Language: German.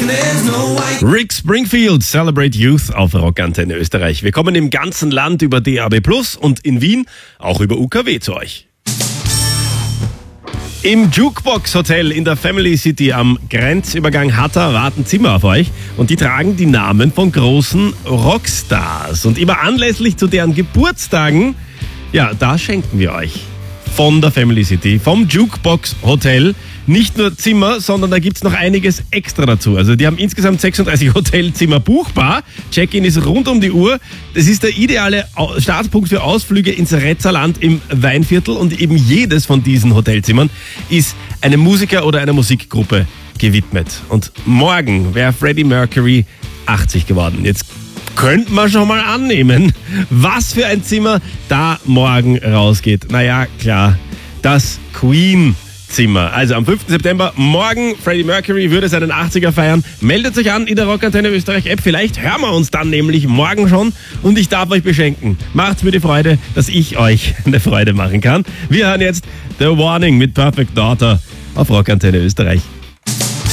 Rick Springfield, Celebrate Youth auf Rockantenne Österreich. Wir kommen im ganzen Land über DAB+ und in Wien auch über UKW zu euch. Im Jukebox Hotel in der Family City am Grenzübergang Hatta warten Zimmer auf euch und die tragen die Namen von großen Rockstars. Und immer anlässlich zu deren Geburtstagen, ja, da schenken wir euch von der Family City, vom Jukebox Hotel, nicht nur Zimmer, sondern da gibt's noch einiges extra dazu. Also die haben insgesamt 36 Hotelzimmer buchbar. Check-in ist rund um die Uhr. Das ist der ideale Startpunkt für Ausflüge ins Retzerland im Weinviertel und eben jedes von diesen Hotelzimmern ist einem Musiker oder einer Musikgruppe gewidmet. Und morgen wäre Freddie Mercury 80 geworden. Jetzt könnte man schon mal annehmen, was für ein Zimmer da morgen rausgeht. Naja, klar, das Queen-Zimmer. Also am 5. September, morgen, Freddie Mercury würde seinen 80er feiern. Meldet euch an in der Rockantenne Österreich App. Vielleicht hören wir uns dann nämlich morgen schon und ich darf euch beschenken. Macht's mir die Freude, dass ich euch eine Freude machen kann. Wir hören jetzt The Warning mit Perfect Daughter auf Rockantenne Österreich.